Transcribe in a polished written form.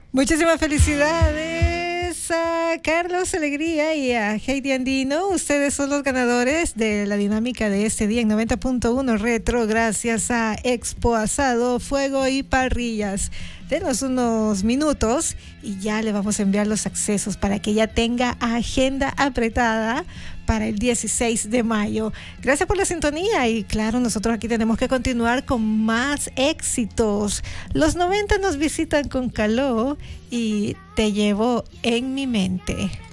Muchísimas felicidades a Carlos Alegría y a Heidi Andino. Ustedes son los ganadores de la dinámica de este día en 90.1 Retro, gracias a Expo Asado, Fuego y Parrillas. Denos unos minutos y ya le vamos a enviar los accesos para que ya tenga agenda apretada para el 16 de mayo. Gracias por la sintonía y claro, nosotros aquí tenemos que continuar con más éxitos. Los 90 nos visitan con calor y Te llevo en mi mente.